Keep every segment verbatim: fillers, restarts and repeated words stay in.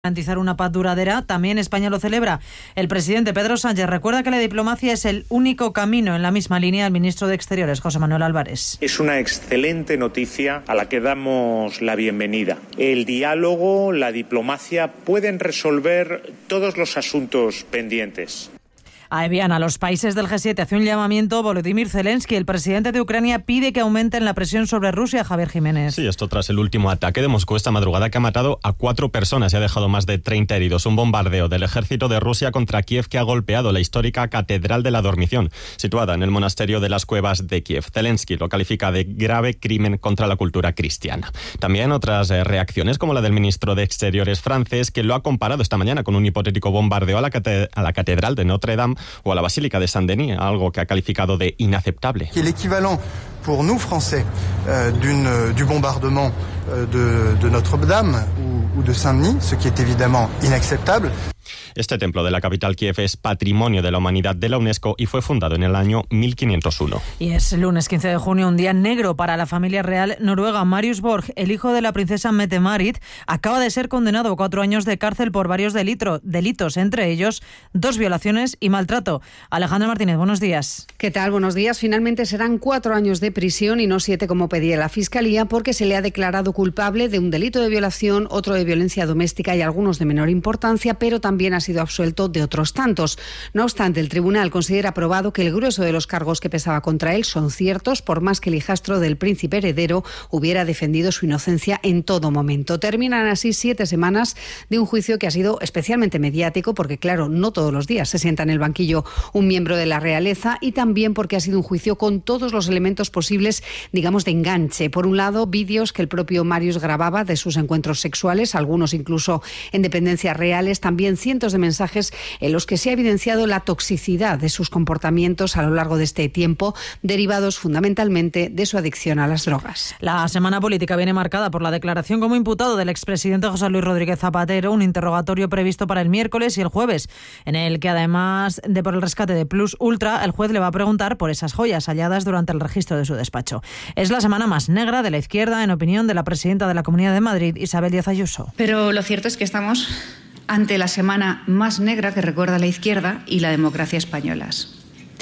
Garantizar una paz duradera, también España lo celebra. El presidente Pedro Sánchez recuerda que la diplomacia es el único camino. En la misma línea el ministro de Exteriores, José Manuel Álvarez. Es una excelente noticia a la que damos la bienvenida. El diálogo, la diplomacia pueden resolver todos los asuntos pendientes. A Evian, a los países del G siete hace un llamamiento Volodymyr Zelensky. El presidente de Ucrania pide que aumenten la presión sobre Rusia. Javier Jiménez. Sí, esto tras el último ataque de Moscú esta madrugada que ha matado a cuatro personas y ha dejado más de treinta heridos. Un bombardeo del ejército de Rusia contra Kiev que ha golpeado la histórica Catedral de la Dormición, situada en el monasterio de las Cuevas de Kiev. Zelensky lo califica de grave crimen contra la cultura cristiana. También otras eh, reacciones, como la del ministro de Exteriores francés, que lo ha comparado esta mañana con un hipotético bombardeo a la, cate- a la Catedral de Notre Dame o a la Basílica de Saint-Denis, algo que ha calificado de inaceptable. El equivalent pour nous français euh, d'une, du bombardement euh, de, de Notre-Dame ou, ou de Saint-Denis, ce qui est évidemment inacceptable. Este templo de la capital Kiev es Patrimonio de la Humanidad de la UNESCO y fue fundado en el año mil quinientos uno. Y es lunes quince de junio, un día negro para la familia real noruega. Marius Borg, el hijo de la princesa Mette-Marit, acaba de ser condenado a cuatro años de cárcel por varios delitro, delitos, entre ellos dos violaciones y maltrato. Alejandra Martínez, buenos días. ¿Qué tal? Buenos días. Finalmente serán cuatro años de prisión y no siete como pedía la Fiscalía, porque se le ha declarado culpable de un delito de violación, otro de violencia doméstica y algunos de menor importancia, pero también ha sido absuelto de otros tantos. No obstante, el tribunal considera probado que el grueso de los cargos que pesaba contra él son ciertos, por más que el hijastro del príncipe heredero hubiera defendido su inocencia en todo momento. Terminan así siete semanas de un juicio que ha sido especialmente mediático, porque claro, no todos los días se sienta en el banquillo un miembro de la realeza, y también porque ha sido un juicio con todos los elementos posibles, digamos, de enganche. Por un lado, vídeos que el propio Marius grababa de sus encuentros sexuales, algunos incluso en dependencias reales, también cientos de mensajes en los que se ha evidenciado la toxicidad de sus comportamientos a lo largo de este tiempo, derivados fundamentalmente de su adicción a las drogas. La semana política viene marcada por la declaración como imputado del expresidente José Luis Rodríguez Zapatero, un interrogatorio previsto para el miércoles y el jueves, en el que además de por el rescate de Plus Ultra, el juez le va a preguntar por esas joyas halladas durante el registro de su despacho. Es la semana más negra de la izquierda, en opinión de la presidenta de la Comunidad de Madrid, Isabel Díaz Ayuso. Pero lo cierto es que estamos ante la semana más negra que recuerda la izquierda y la democracia españolas.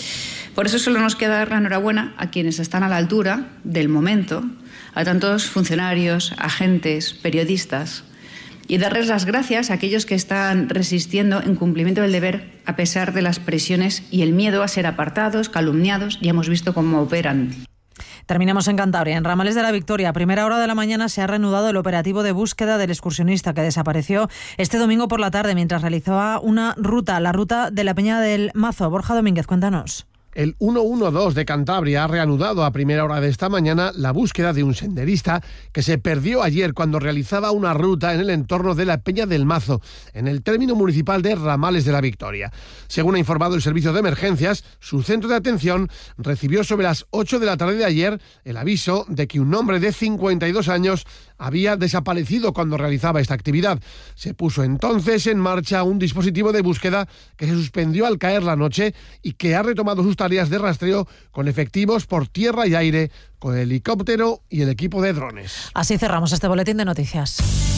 Por eso solo nos queda dar la enhorabuena a quienes están a la altura del momento, a tantos funcionarios, agentes, periodistas, y darles las gracias a aquellos que están resistiendo en cumplimiento del deber a pesar de las presiones y el miedo a ser apartados, calumniados. Ya hemos visto cómo operan. Terminamos en Cantabria. En Ramales de la Victoria, a primera hora de la mañana, se ha reanudado el operativo de búsqueda del excursionista que desapareció este domingo por la tarde mientras realizaba una ruta, la ruta de la Peña del Mazo. Borja Domínguez, cuéntanos. El ciento doce de Cantabria ha reanudado a primera hora de esta mañana la búsqueda de un senderista que se perdió ayer cuando realizaba una ruta en el entorno de la Peña del Mazo, en el término municipal de Ramales de la Victoria. Según ha informado el servicio de emergencias, su centro de atención recibió sobre las ocho de la tarde de ayer el aviso de que un hombre de cincuenta y dos años había desaparecido cuando realizaba esta actividad. Se puso entonces en marcha un dispositivo de búsqueda que se suspendió al caer la noche y que ha retomado sus tareas de rastreo con efectivos por tierra y aire, con el helicóptero y el equipo de drones. Así cerramos este boletín de noticias.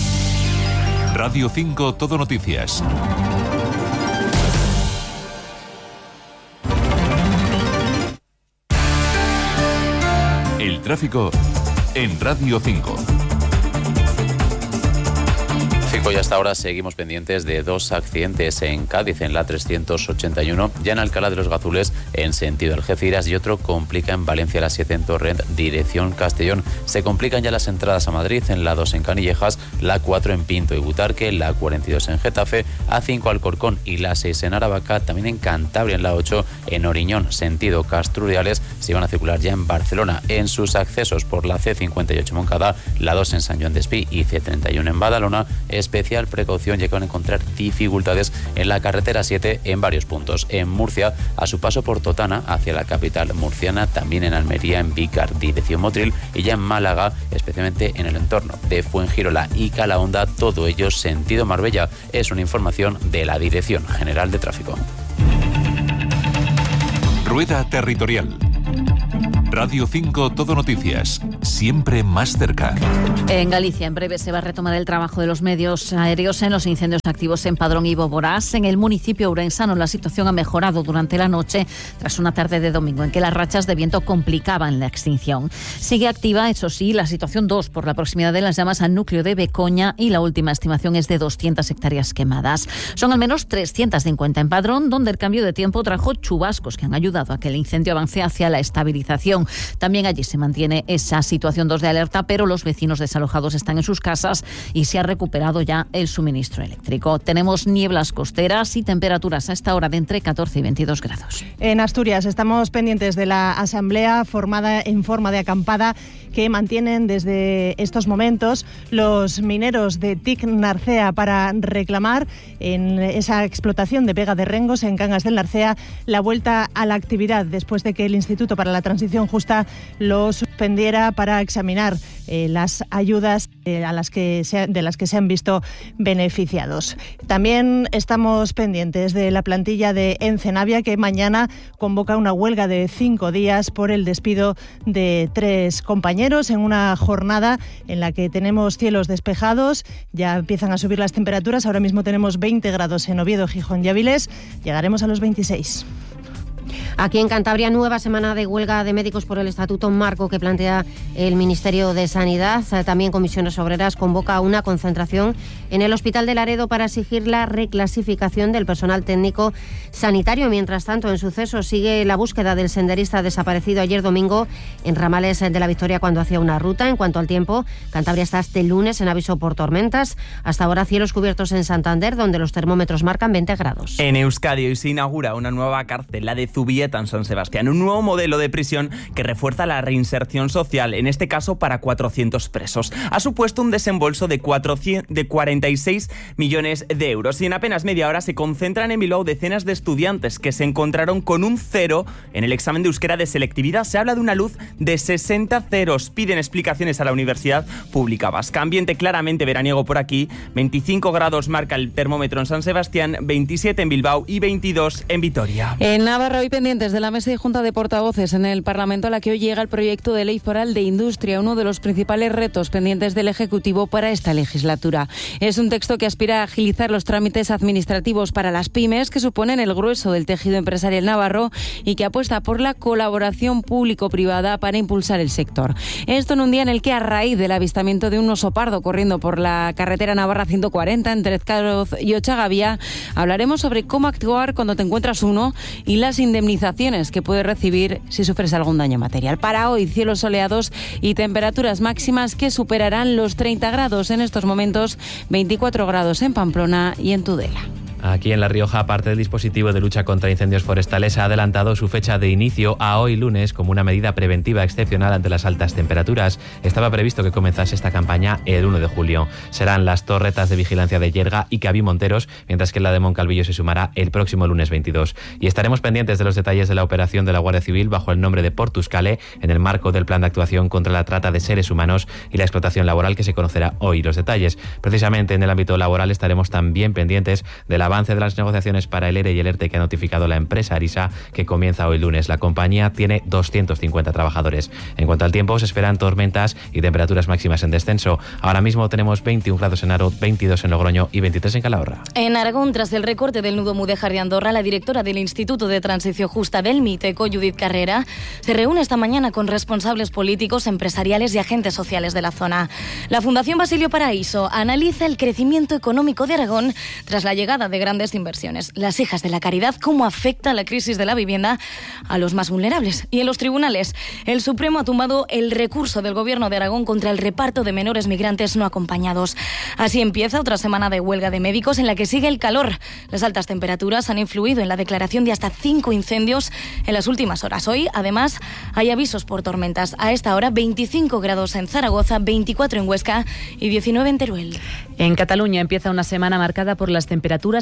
Radio cinco Todo Noticias. El tráfico en Radio cinco. Y hasta ahora seguimos pendientes de dos accidentes en Cádiz, en la trescientos ochenta y uno, ya en Alcalá de los Gazules, en sentido Algeciras, y otro complica en Valencia la siete en Torrent, dirección Castellón. Se complican ya las entradas a Madrid, en la dos en Canillejas, la cuatro en Pinto y Butarque, la cuarenta y dos en Getafe, A cinco Alcorcón y la seis en Aravaca, también en Cantabria, en la ocho en Oriñón, sentido Castruriales, se van a circular ya en Barcelona. En sus accesos por la ce cincuenta y ocho Moncada, la dos en San Joan d'Espí y ce treinta y uno en Badalona, especial precaución, ya que van a encontrar dificultades en la carretera siete en varios puntos. En Murcia, a su paso por Totana hacia la capital murciana, también en Almería, en Vícar, dirección Motril, y ya en Málaga, especialmente en el entorno de Fuengirola y Calahonda, todo ello sentido Marbella. Es una información de la Dirección General de Tráfico. Rueda territorial. Radio cinco Todo Noticias, siempre más cerca. En Galicia, en breve se va a retomar el trabajo de los medios aéreos en los incendios activos en Padrón y Boborás. En el municipio ourensano la situación ha mejorado durante la noche tras una tarde de domingo en que las rachas de viento complicaban la extinción. Sigue activa, eso sí, la situación dos por la proximidad de las llamas al núcleo de Becoña y la última estimación es de doscientas hectáreas quemadas. Son al menos trescientas cincuenta en Padrón, donde el cambio de tiempo trajo chubascos que han ayudado a que el incendio avance hacia la estabilización. También allí se mantiene esa situación dos de alerta, pero los vecinos desalojados están en sus casas y se ha recuperado ya el suministro eléctrico. Tenemos nieblas costeras y temperaturas a esta hora de entre catorce y veintidós grados. En Asturias estamos pendientes de la asamblea formada en forma de acampada que mantienen desde estos momentos los mineros de T I C Narcea para reclamar en esa explotación de pega de rengos en Cangas del Narcea la vuelta a la actividad después de que el Instituto para la Transición Justa lo suspendiera para examinar eh, las ayudas eh, a las que se, de las que se han visto beneficiados. También estamos pendientes de la plantilla de Encenavia, que mañana convoca una huelga de cinco días por el despido de tres compañeros en una jornada en la que tenemos cielos despejados, ya empiezan a subir las temperaturas, ahora mismo tenemos veinte grados en Oviedo, Gijón y Avilés, llegaremos a los veintiséis. Aquí en Cantabria, nueva semana de huelga de médicos por el estatuto marco que plantea el Ministerio de Sanidad. También Comisiones Obreras convoca una concentración en el Hospital de Laredo para exigir la reclasificación del personal técnico sanitario. Mientras tanto, en sucesos sigue la búsqueda del senderista desaparecido ayer domingo en Ramales de la Victoria cuando hacía una ruta. En cuanto al tiempo, Cantabria está este lunes en aviso por tormentas. Hasta ahora cielos cubiertos en Santander, donde los termómetros marcan veinte grados. En Euskadi hoy se inaugura una nueva cárcel, la de Zubieta en San Sebastián, un nuevo modelo de prisión que refuerza la reinserción social, en este caso para cuatrocientos presos. Ha supuesto un desembolso de, cuatrocientos, de cuarenta y seis millones de euros y en apenas media hora se concentran en Bilbao decenas de estudiantes que se encontraron con un cero en el examen de euskera de selectividad. Se habla de una luz de sesenta ceros. Piden explicaciones a la Universidad Pública Vasca. Ambiente claramente veraniego por aquí. veinticinco grados marca el termómetro en San Sebastián, veintisiete en Bilbao y veintidós en Vitoria. En Navarra hoy pendientes de la mesa y junta de portavoces en el Parlamento a la que hoy llega el proyecto de ley foral de industria, uno de los principales retos pendientes del Ejecutivo para esta legislatura. Es un texto que aspira a agilizar los trámites administrativos para las pymes, que suponen el grueso del tejido empresarial navarro y que apuesta por la colaboración público-privada para impulsar el sector. Esto en un día en el que, a raíz del avistamiento de un oso pardo corriendo por la carretera Navarra ciento cuarenta entre Ezcaroz y Ochagavía, hablaremos sobre cómo actuar cuando te encuentras uno y las indemnizaciones que puedes recibir si sufres algún daño material. Para hoy, cielos soleados y temperaturas máximas que superarán los treinta grados en estos momentos, veinticuatro grados en Pamplona y en Tudela. Aquí en La Rioja, parte del dispositivo de lucha contra incendios forestales ha adelantado su fecha de inicio a hoy lunes como una medida preventiva excepcional ante las altas temperaturas. Estaba previsto que comenzase esta campaña el uno de julio. Serán las torretas de vigilancia de Yerga y Cabí Monteros, mientras que la de Moncalvillo se sumará el próximo lunes veintidós. Y estaremos pendientes de los detalles de la operación de la Guardia Civil bajo el nombre de Portuscale en el marco del plan de actuación contra la trata de seres humanos y la explotación laboral que se conocerá hoy. Los detalles, precisamente en el ámbito laboral, estaremos también pendientes de la avance de las negociaciones para el ERE y el ERTE que ha notificado la empresa Arisa, que comienza hoy lunes. La compañía tiene doscientos cincuenta trabajadores. En cuanto al tiempo, se esperan tormentas y temperaturas máximas en descenso. Ahora mismo tenemos veintiún grados en Aro, veintidós en Logroño y veintitrés en Calahorra. En Aragón, tras el recorte del nudo Mudéjar de Andorra, la directora del Instituto de Transición Justa del MITECO, Judith Carrera, se reúne esta mañana con responsables políticos, empresariales y agentes sociales de la zona. La Fundación Basilio Paraíso analiza el crecimiento económico de Aragón tras la llegada de grandes inversiones. Las hijas de la caridad, cómo afecta la crisis de la vivienda a los más vulnerables. Y en los tribunales, el Supremo ha tumbado el recurso del Gobierno de Aragón contra el reparto de menores migrantes no acompañados. Así empieza otra semana de huelga de médicos en la que sigue el calor. Las altas temperaturas han influido en la declaración de hasta cinco incendios en las últimas horas. Hoy, además, hay avisos por tormentas. A esta hora, veinticinco grados en Zaragoza, veinticuatro en Huesca y diecinueve en Teruel. En Cataluña empieza una semana marcada por las temperaturas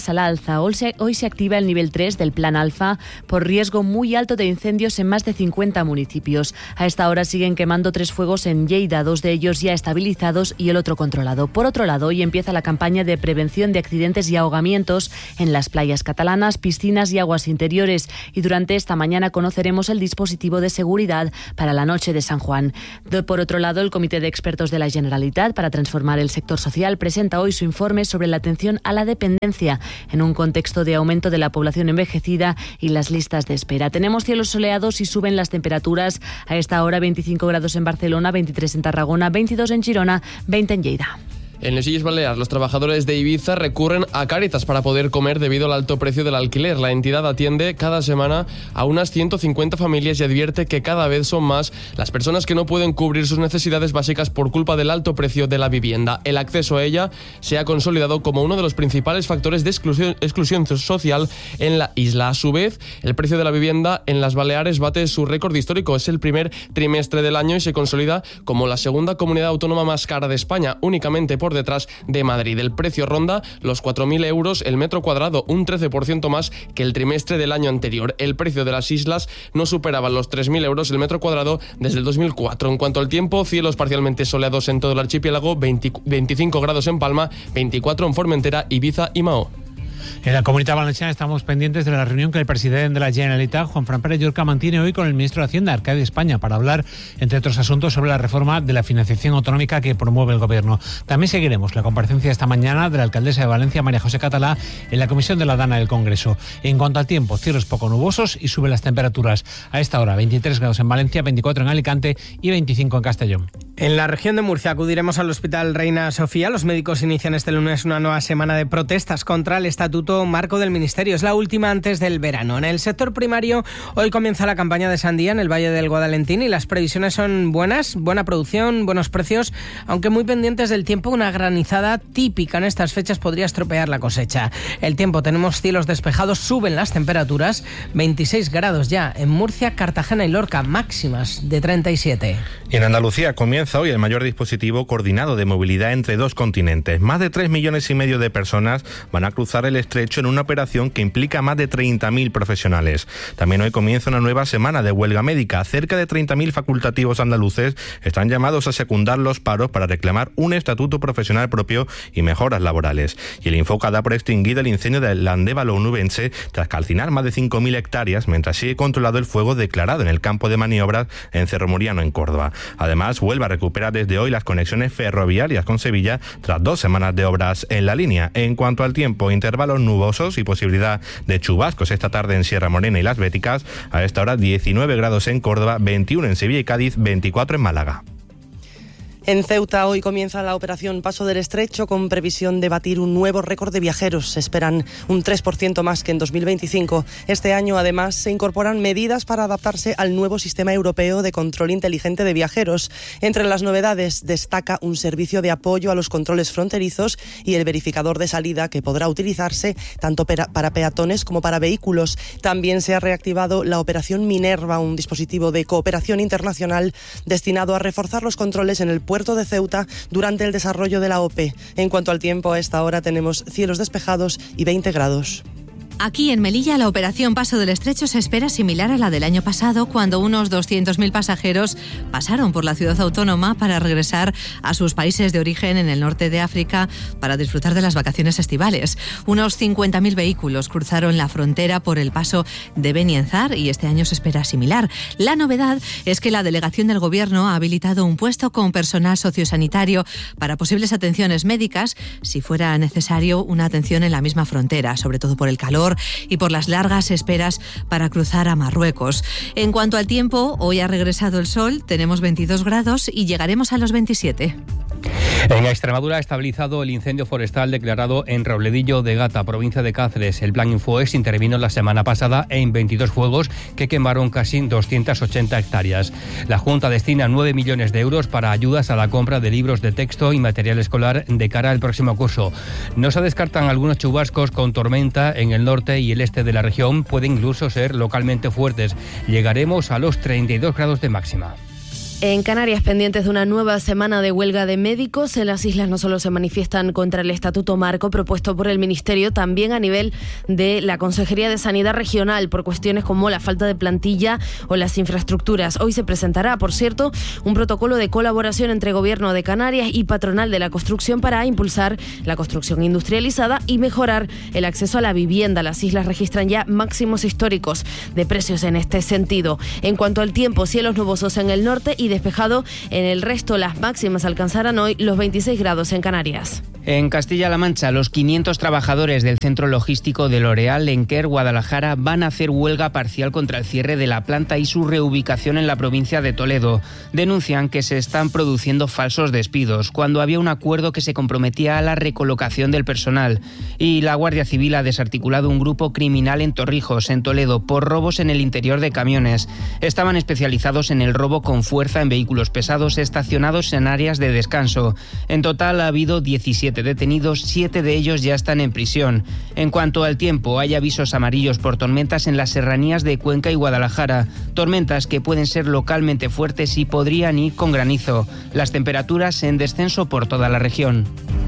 a la alza. Hoy se, hoy se activa el nivel tres del Plan Alfa por riesgo muy alto de incendios en más de cincuenta municipios. A esta hora siguen quemando tres fuegos en Lleida, dos de ellos ya estabilizados y el otro controlado. Por otro lado, hoy empieza la campaña de prevención de accidentes y ahogamientos en las playas catalanas, piscinas y aguas interiores. Y durante esta mañana conoceremos el dispositivo de seguridad para la noche de San Juan. Por otro lado, el Comité de Expertos de la Generalitat para transformar el sector social presenta hoy su informe sobre la atención a la dependencia en un contexto de aumento de la población envejecida y las listas de espera. Tenemos cielos soleados y suben las temperaturas. A esta hora veinticinco grados en Barcelona, veintitrés en Tarragona, veintidós en Girona, veinte en Lleida. En las Illes Baleares, los trabajadores de Ibiza recurren a Cáritas para poder comer debido al alto precio del alquiler. La entidad atiende cada semana a unas ciento cincuenta familias y advierte que cada vez son más las personas que no pueden cubrir sus necesidades básicas por culpa del alto precio de la vivienda. El acceso a ella se ha consolidado como uno de los principales factores de exclusión, exclusión social en la isla. A su vez, el precio de la vivienda en las Baleares bate su récord histórico. Es el primer trimestre del año y se consolida como la segunda comunidad autónoma más cara de España, únicamente por detrás de Madrid. El precio ronda los cuatro mil euros el metro cuadrado, un trece por ciento más que el trimestre del año anterior. El precio de las islas no superaba los tres mil euros el metro cuadrado desde el dos mil cuatro. En cuanto al tiempo, cielos parcialmente soleados en todo el archipiélago, veinte, veinticinco grados en Palma, veinticuatro en Formentera, Ibiza y Mahó. En la Comunitat Valenciana estamos pendientes de la reunión que el presidente de la Generalitat, Juanfran Pérez Llorca, mantiene hoy con el ministro de Hacienda, Arcadi España, para hablar, entre otros asuntos, sobre la reforma de la financiación autonómica que promueve el Gobierno. También seguiremos la comparecencia esta mañana de la alcaldesa de Valencia, María José Catalá, en la Comisión de la Dana del Congreso. En cuanto al tiempo, cielos poco nubosos y suben las temperaturas. A esta hora, veintitrés grados en Valencia, veinticuatro en Alicante y veinticinco en Castellón. En la región de Murcia acudiremos al Hospital Reina Sofía. Los médicos inician este lunes una nueva semana de protestas contra el Estatuto Marco del Ministerio. Es la última antes del verano. En el sector primario, hoy comienza la campaña de sandía en el Valle del Guadalentín y las previsiones son buenas, buena producción, buenos precios, aunque muy pendientes del tiempo. Una granizada típica en estas fechas podría estropear la cosecha. El tiempo, tenemos cielos despejados, suben las temperaturas, veintiséis grados ya en Murcia, Cartagena y Lorca, máximas de treinta y siete. Y en Andalucía comienza hoy el mayor dispositivo coordinado de movilidad entre dos continentes. Más de tres millones y medio de personas van a cruzar el estrecho en una operación que implica a más de treinta mil profesionales. También hoy comienza una nueva semana de huelga médica. Cerca de treinta mil facultativos andaluces están llamados a secundar los paros para reclamar un estatuto profesional propio y mejoras laborales. Y el Infoca da por extinguido el incendio del Landévalo onubense tras calcinar más de cinco mil hectáreas, mientras sigue controlado el fuego declarado en el campo de maniobras en Cerro Muriano, en Córdoba. Además, Huelva recupera desde hoy las conexiones ferroviarias con Sevilla tras dos semanas de obras en la línea. En cuanto al tiempo, intervalos nubosos y posibilidad de chubascos esta tarde en Sierra Morena y Las Béticas. A esta hora diecinueve grados en Córdoba, veintiuno en Sevilla y Cádiz, veinticuatro en Málaga. En Ceuta hoy comienza la operación Paso del Estrecho con previsión de batir un nuevo récord de viajeros. Se esperan un tres por ciento más que en dos mil veinticinco. Este año, además, se incorporan medidas para adaptarse al nuevo sistema europeo de control inteligente de viajeros. Entre las novedades destaca un servicio de apoyo a los controles fronterizos y el verificador de salida que podrá utilizarse tanto para peatones como para vehículos. También se ha reactivado la operación Minerva, un dispositivo de cooperación internacional destinado a reforzar los controles en el puerto de Ceuta durante el desarrollo de la O P E. En cuanto al tiempo, a esta hora tenemos cielos despejados y veinte grados. Aquí en Melilla la operación Paso del Estrecho se espera similar a la del año pasado, cuando unos doscientos mil pasajeros pasaron por la ciudad autónoma para regresar a sus países de origen en el norte de África para disfrutar de las vacaciones estivales. Unos cincuenta mil vehículos cruzaron la frontera por el paso de Benienzar y este año se espera similar. La novedad es que la delegación del Gobierno ha habilitado un puesto con personal sociosanitario para posibles atenciones médicas si fuera necesario una atención en la misma frontera, sobre todo por el calor y por las largas esperas para cruzar a Marruecos. En cuanto al tiempo, hoy ha regresado el sol, tenemos veintidós grados y llegaremos a los veintisiete. En Extremadura ha estabilizado el incendio forestal declarado en Robledillo de Gata, provincia de Cáceres. El plan Infoes intervino la semana pasada en veintidós fuegos que quemaron casi doscientas ochenta hectáreas. La Junta destina nueve millones de euros para ayudas a la compra de libros de texto y material escolar de cara al próximo curso. No se descartan algunos chubascos con tormenta en el norte y el este de la región. Pueden incluso ser localmente fuertes. Llegaremos a los treinta y dos grados de máxima. En Canarias, pendientes de una nueva semana de huelga de médicos, en las islas no solo se manifiestan contra el estatuto marco propuesto por el Ministerio, también a nivel de la Consejería de Sanidad Regional por cuestiones como la falta de plantilla o las infraestructuras. Hoy se presentará, por cierto, un protocolo de colaboración entre Gobierno de Canarias y Patronal de la Construcción para impulsar la construcción industrializada y mejorar el acceso a la vivienda. Las islas registran ya máximos históricos de precios en este sentido. En cuanto al tiempo, cielos nubosos en el norte y despejado en el resto. Las máximas alcanzarán hoy los veintiséis grados en Canarias. En Castilla-La Mancha, los quinientos trabajadores del centro logístico de L'Oréal en Quer, Guadalajara, van a hacer huelga parcial contra el cierre de la planta y su reubicación en la provincia de Toledo. Denuncian que se están produciendo falsos despidos, cuando había un acuerdo que se comprometía a la recolocación del personal. Y la Guardia Civil ha desarticulado un grupo criminal en Torrijos, en Toledo, por robos en el interior de camiones. Estaban especializados en el robo con fuerza en vehículos pesados estacionados en áreas de descanso. En total ha habido diecisiete detenidos, siete de ellos ya están en prisión. En cuanto al tiempo, hay avisos amarillos por tormentas en las serranías de Cuenca y Guadalajara. Tormentas que pueden ser localmente fuertes y podrían ir con granizo. Las temperaturas en descenso por toda la región.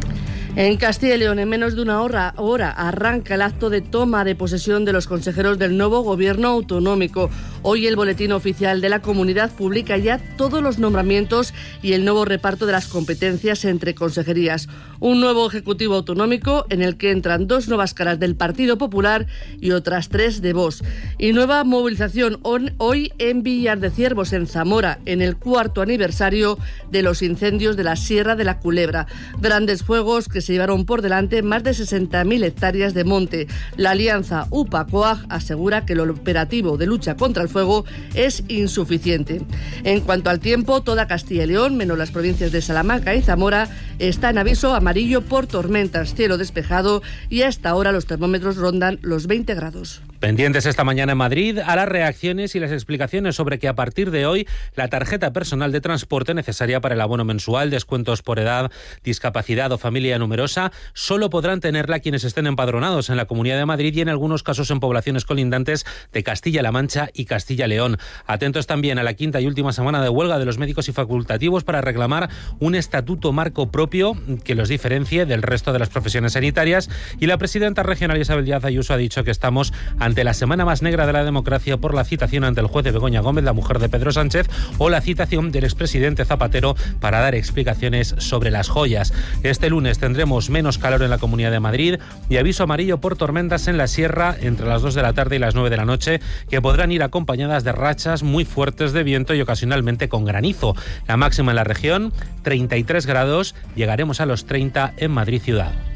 En Castilla y León, en menos de una hora, hora arranca el acto de toma de posesión de los consejeros del nuevo gobierno autonómico. Hoy el Boletín Oficial de la Comunidad publica ya todos los nombramientos y el nuevo reparto de las competencias entre consejerías. Un nuevo Ejecutivo Autonómico en el que entran dos nuevas caras del Partido Popular y otras tres de Vox. Y nueva movilización hoy en Villar de Ciervos, en Zamora, en el cuarto aniversario de los incendios de la Sierra de la Culebra. Grandes fuegos que se llevaron por delante más de sesenta mil hectáreas de monte. La alianza U P A-C O A G asegura que el operativo de lucha contra el fuego es insuficiente. En cuanto al tiempo, toda Castilla y León, menos las provincias de Salamanca y Zamora, está en aviso amarillo por tormentas, cielo despejado, y a esta hora los termómetros rondan los veinte grados. Pendientes esta mañana en Madrid a las reacciones y las explicaciones sobre que a partir de hoy la tarjeta personal de transporte necesaria para el abono mensual, descuentos por edad, discapacidad o familia numerosa, solo podrán tenerla quienes estén empadronados en la Comunidad de Madrid y en algunos casos en poblaciones colindantes de Castilla-La Mancha y Castilla-León. Atentos también a la quinta y última semana de huelga de los médicos y facultativos para reclamar un estatuto marco propio que los diferencie del resto de las profesiones sanitarias, y la presidenta regional Isabel Díaz Ayuso ha dicho que estamos ante ante la semana más negra de la democracia por la citación ante el juez de Begoña Gómez, la mujer de Pedro Sánchez, o la citación del expresidente Zapatero para dar explicaciones sobre las joyas. Este lunes tendremos menos calor en la Comunidad de Madrid y aviso amarillo por tormentas en la sierra entre las dos de la tarde y las nueve de la noche, que podrán ir acompañadas de rachas muy fuertes de viento y ocasionalmente con granizo. La máxima en la región, treinta y tres grados, llegaremos a los treinta en Madrid ciudad.